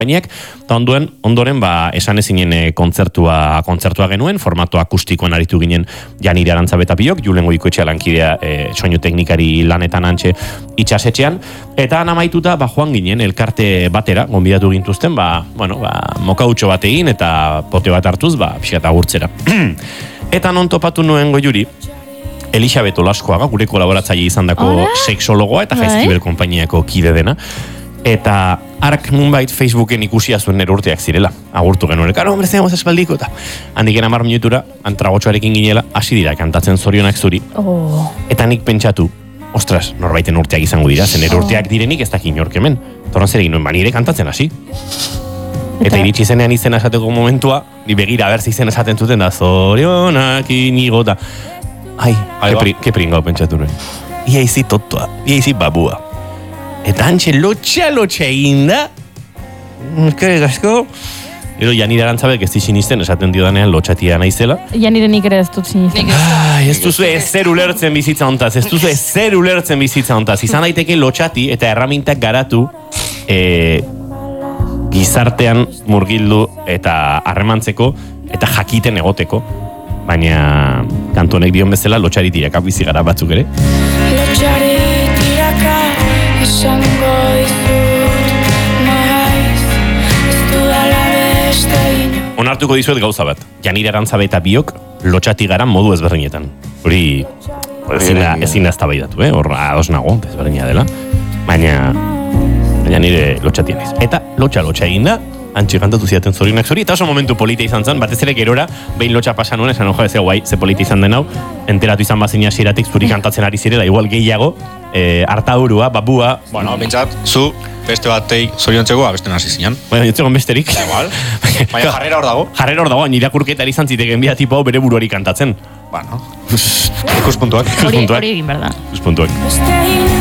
eta ondoren esan ezinen kontzertua genuen, formatu akustikoan aritu ginen Janire Arantzabeta biok, Julen Goikoetxea lankidea soinu teknikari lanetan antxe itxasetxean, eta amaituta joan ginen elkarte batera, gonbidatu gintuzten, mokautxo bat egin eta pote bat hartuz, pixka eta gurtzera. Eta non topatu nuen Goiuri, Elisabet Olaskoaga, gure kolaboratzaile izandako sexologoa eta Jaizkibel konpainiako kide dena. Eta hark nunbait Facebooken ikusia zuen nere urteak zirela. Agurtu genuen, hombre, zegoz espaldiko, eta handiken 10 minutura, antragotxoarekin ginela, hasi dira kantatzen zorionak zuri. Eta nik pentsatu, ostras, norbaiten urteak izango dira, zen nere urteak direnik ez dakin jorkemen. Torran zer egin nuen, nire kantatzen hasi. Eta iritsi zenean izena esateko momentua, ni begira, berzi izena esaten zuten da, zorionak inigo, eta ke pringao pentsatu nuen. Ia izi totoa, ia izi babua. Eta antxe lotxa egin da. Eskerrik asko. Gero Janire Arantzabek ez sinisten esaten dio danean lotxatia naizela. Janire nik ere ez dut sinisten. Ez duzu ezer ulertzen bizitza hontaz. Izan daiteke lotxati eta erramintak garatu gizartean murgildu eta harremantzeko eta jakiten egoteko. Baina kantu honek dion bezala lotxari tiraka bizi gara batzuk ere. Lotxari tiraka esango dizut maiz ez dudala beste ino. Onartuko dizuet gauza bat. Janire Arantzabeta biok lotxati gara modu ezberdinetan. Hori ezin da eztabaidatu, hor ados nago, ezberdina dela. Baina nire lotxatia naiz. Eta lotxa egin da, antxe kantatu zidaten zorionak zori, eta oso momentu polita izan zen, batez ere gerora, behin lotxa pasan nuen, esan hoja ezea guai, ze polita izan den hau, enteratu izan bazina hasieratik zuri kantatzen ari zirela, igual gehiago, hartaurua, babua... Bueno, bintzat, zu beste bateik zoriontzeko abesten hasi zinan. Baina, jotzegon besterik. Igual. Baina jarrera hor dago. Jarrera hor dago, nire akurketari izan ziteken bia tipo hau bere buruari kantatzen. Bueno, ikuspuntuak. Hori egin, berda. Ikuspuntuak.